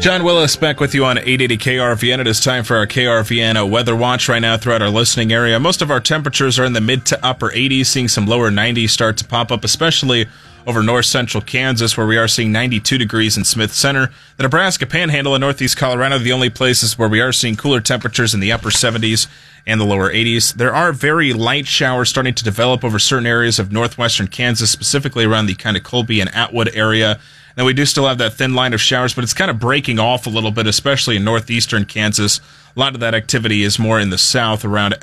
John Willis back with you on 880 KRVN. It is time for our KRVN weather watch right now throughout our listening area. Most of our temperatures are in the mid to upper 80s, seeing some lower 90s start to pop up, especially over north central Kansas, where we are seeing 92 degrees in Smith Center. The Nebraska Panhandle and northeast Colorado are the only places where we are seeing cooler temperatures in the upper 70s and the lower 80s. There are very light showers starting to develop over certain areas of northwestern Kansas, specifically around the kind of Colby and Atwood area. Now, we do still have that thin line of showers, but it's kind of breaking off a little bit, especially in northeastern Kansas. A lot of that activity is more in the south around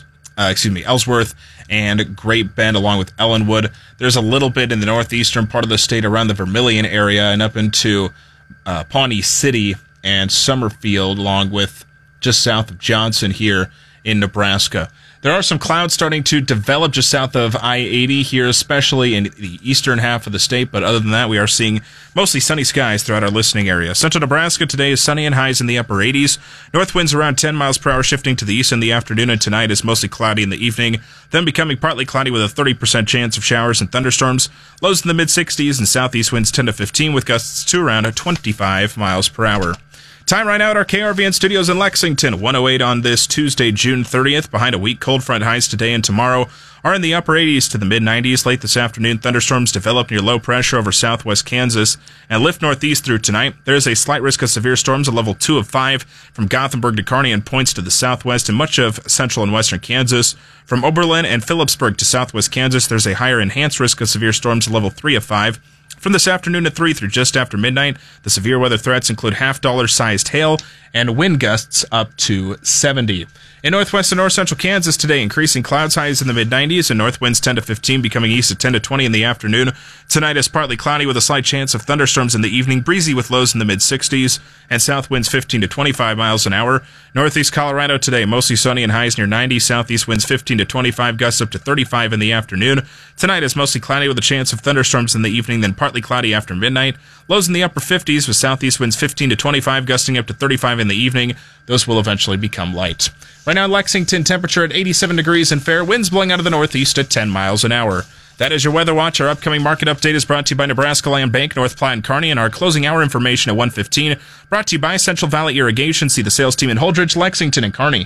Ellsworth and Great Bend, along with Ellenwood. There's a little bit in the northeastern part of the state around the Vermilion area and up into Pawnee City and Summerfield, along with just south of Johnson here in Nebraska. There are some clouds starting to develop just south of I-80 here, especially in the eastern half of the state. But other than that, we are seeing mostly sunny skies throughout our listening area. Central Nebraska today is sunny and highs in the upper 80s. North winds around 10 miles per hour, shifting to the east in the afternoon, and tonight is mostly cloudy in the evening, then becoming partly cloudy with a 30% chance of showers and thunderstorms. Lows in the mid-60s and southeast winds 10 to 15 with gusts to around 25 miles per hour. Time right now at our KRVN studios in Lexington. 108 on this Tuesday, June 30th. Behind a weak cold front, highs today and tomorrow are in the upper 80s to the mid-90s. Late this afternoon, thunderstorms develop near low pressure over southwest Kansas and lift northeast through tonight. There is a slight risk of severe storms, a level 2 of 5 from Gothenburg to Kearney and points to the southwest and much of central and western Kansas. From Oberlin and Phillipsburg to southwest Kansas, there's a higher enhanced risk of severe storms, a level 3 of 5. From this afternoon at 3 through just after midnight, the severe weather threats include half-dollar-sized hail and wind gusts up to 70. In northwest and north central Kansas today, increasing clouds, highs in the mid-90s, and north winds 10 to 15, becoming east at 10 to 20 in the afternoon. Tonight is partly cloudy with a slight chance of thunderstorms in the evening, breezy with lows in the mid-60s, and south winds 15 to 25 miles an hour. Northeast Colorado today, mostly sunny and highs near 90, southeast winds 15 to 25, gusts up to 35 in the afternoon. Tonight is mostly cloudy with a chance of thunderstorms in the evening, then partly cloudy after midnight. Lows in the upper 50s with southeast winds 15 to 25, gusting up to 35 in the evening. Those will eventually become light. Right now in Lexington, temperature at 87 degrees and fair, winds blowing out of the northeast at 10 miles an hour. That is your Weather Watch. Our upcoming market update is brought to you by Nebraska Land Bank, North Platte and Kearney, and our closing hour information at 1:15, brought to you by Central Valley Irrigation. See the sales team in Holdridge, Lexington, and Kearney.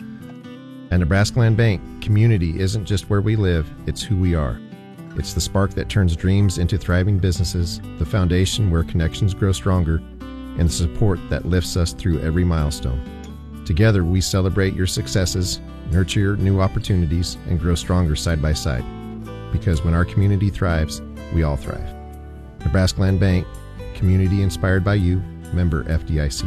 At Nebraska Land Bank, community isn't just where we live, it's who we are. It's the spark that turns dreams into thriving businesses, the foundation where connections grow stronger, and the support that lifts us through every milestone. Together, we celebrate your successes, nurture your new opportunities, and grow stronger side by side. Because when our community thrives, we all thrive. Nebraska Land Bank, community inspired by you, member FDIC.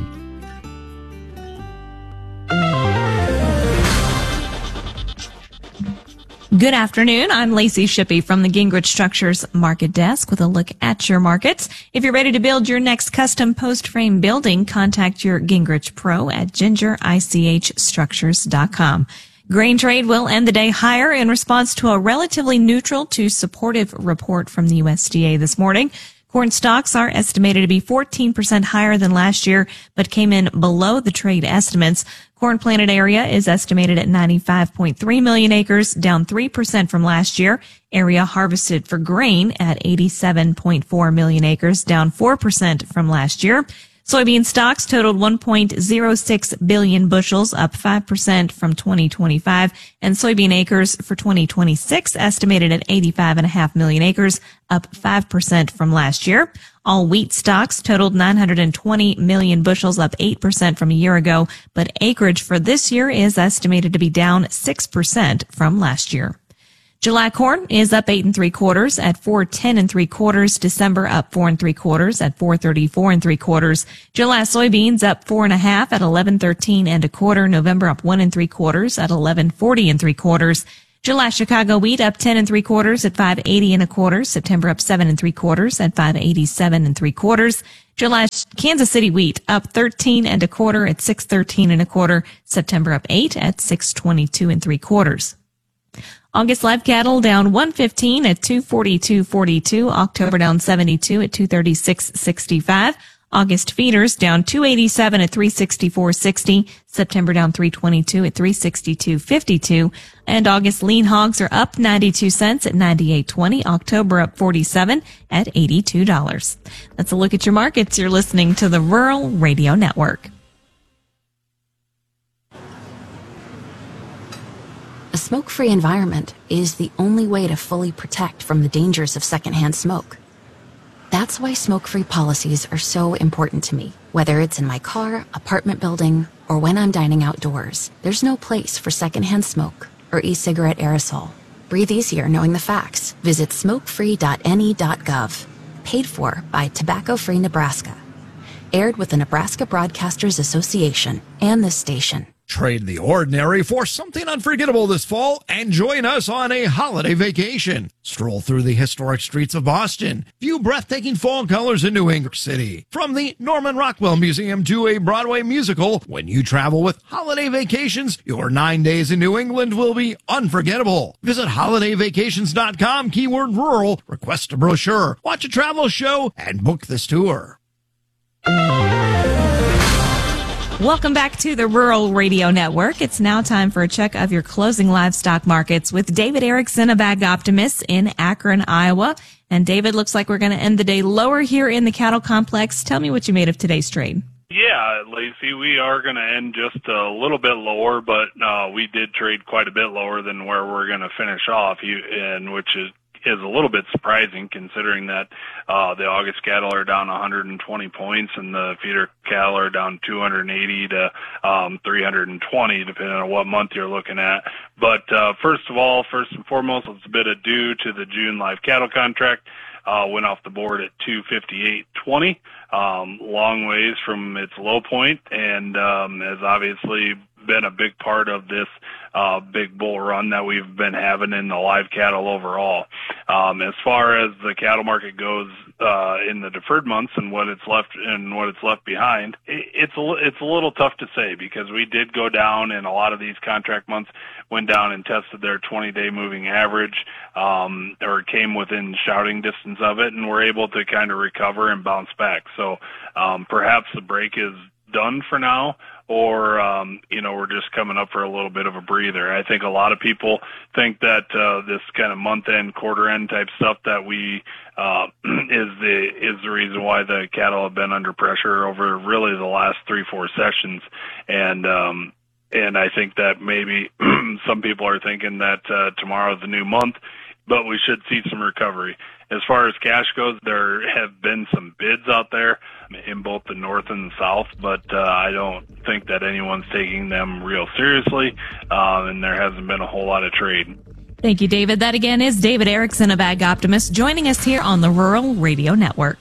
Good afternoon. I'm Lacey Shippey from the Gingrich Structures Market Desk with a look at your markets. If you're ready to build your next custom post frame building, contact your Gingrich Pro at gingerichstructures.com. Grain trade will end the day higher in response to a relatively neutral to supportive report from the USDA this morning. Corn stocks are estimated to be 14% higher than last year, but came in below the trade estimates. Corn planted area is estimated at 95.3 million acres, down 3% from last year. Area harvested for grain at 87.4 million acres, down 4% from last year. Soybean stocks totaled 1.06 billion bushels, up 5% from 2025, and soybean acres for 2026 estimated at 85.5 million acres, up 5% from last year. All wheat stocks totaled 920 million bushels, up 8% from a year ago, but acreage for this year is estimated to be down 6% from last year. July corn is up 8 3/4 at 410 3/4. December up 4 3/4 at 434 3/4. July soybeans up 4 1/2 at 1113 1/4. November up 1 3/4 at 1140 3/4. July Chicago wheat up 10 3/4 at 580 1/4. September up 7 3/4 at 587 3/4. July Kansas City wheat up 13 1/4 at 613 1/4. September up 8 at 622 3/4. August live cattle down 115 at 242.42. October down 72 at 236.65. August feeders down $2.87 at $364.60. September down $3.22 at $362.52. And August lean hogs are up 92 cents at $98.20. October up 47 at $82. That's a look at your markets. You're listening to the Rural Radio Network. A smoke-free environment is the only way to fully protect from the dangers of secondhand smoke. That's why smoke-free policies are so important to me. Whether it's in my car, apartment building, or when I'm dining outdoors, there's no place for secondhand smoke or e-cigarette aerosol. Breathe easier knowing the facts. Visit smokefree.ne.gov. Paid for by Tobacco Free Nebraska. Aired with the Nebraska Broadcasters Association and this station. Trade the ordinary for something unforgettable this fall and join us on a holiday vacation. Stroll through the historic streets of Boston. View breathtaking fall colors in New York City. From the Norman Rockwell Museum to a Broadway musical, when you travel with Holiday Vacations, your 9 days in New England will be unforgettable. Visit holidayvacations.com, keyword rural, request a brochure, watch a travel show, and book this tour. Welcome back to the Rural Radio Network. It's now time for a check of your closing livestock markets with David Erickson of Ag Optimist in Akron, Iowa. And David, looks like we're going to end the day lower here in the cattle complex. Tell me what you made of today's trade. Yeah, Lacey, we are going to end just a little bit lower, but we did trade quite a bit lower than where we're going to finish off, and which is a little bit surprising considering that the August cattle are down 120 points and the feeder cattle are down 280 to 320 depending on what month you're looking at. But first and foremost, it's a bit of due to the June live cattle contract. Went off the board at 258.20, long ways from its low point, and has obviously been a big part of this big bull run that we've been having in the live cattle overall. As far as the cattle market goes in the deferred months and what it's left behind, it's a little tough to say because we did go down, and a lot of these contract months went down and tested their 20-day moving average, or came within shouting distance of it, and were able to kind of recover and bounce back. So perhaps the break is done for now, or we're just coming up for a little bit of a breather. I think a lot of people think that this kind of month-end, quarter-end type stuff that we is the reason why the cattle have been under pressure over really the last 3-4 sessions, and I think that maybe some people are thinking that tomorrow's a new month, but we should see some recovery. As far as cash goes, there have been some bids out there in both the north and the south, but I don't think that anyone's taking them real seriously, and there hasn't been a whole lot of trade. Thank you, David. That again is David Erickson of Ag Optimist joining us here on the Rural Radio Network.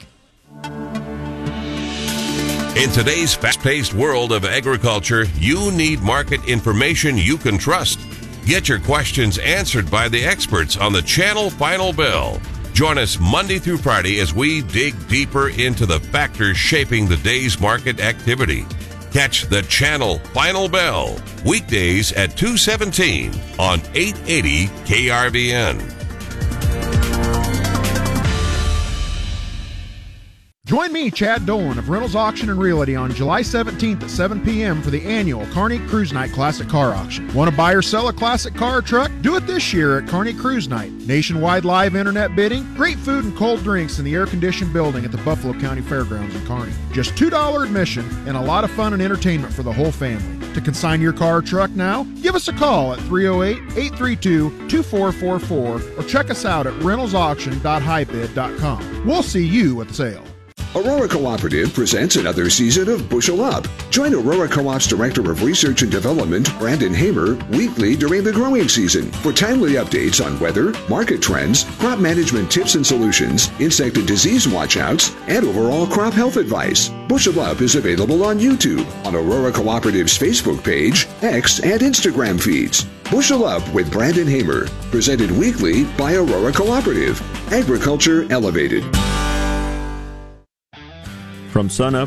In today's fast-paced world of agriculture, you need market information you can trust. Get your questions answered by the experts on the Channel Final Bell. Join us Monday through Friday as we dig deeper into the factors shaping the day's market activity. Catch the Channel Final Bell weekdays at 2:17 on 880 KRVN. Join me, Chad Dolan of Reynolds Auction and Realty on July 17th at 7 p.m. for the annual Kearney Cruise Night Classic Car Auction. Want to buy or sell a classic car or truck? Do it this year at Kearney Cruise Night. Nationwide live internet bidding, great food and cold drinks in the air-conditioned building at the Buffalo County Fairgrounds in Kearney. Just $2 admission and a lot of fun and entertainment for the whole family. To consign your car or truck now, give us a call at 308-832-2444 or check us out at reynoldsauction.highbid.com. We'll see you at the sale. Aurora Cooperative presents another season of Bushel Up. Join Aurora Co-op's Director of Research and Development, Brandon Hamer, weekly during the growing season for timely updates on weather, market trends, crop management tips and solutions, insect and disease watchouts, and overall crop health advice. Bushel Up is available on YouTube, on Aurora Cooperative's Facebook page, X, and Instagram feeds. Bushel Up with Brandon Hamer, presented weekly by Aurora Cooperative. Agriculture Elevated. From sunup